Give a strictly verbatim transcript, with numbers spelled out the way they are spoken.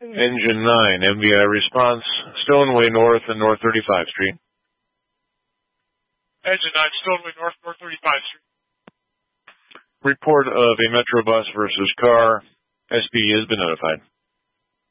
Engine nine, M V I response, Stoneway North and North thirty-fifth Street. Engine nine, Stoneway North, North thirty-fifth Street. Report of a Metrobus versus car. S P has been notified.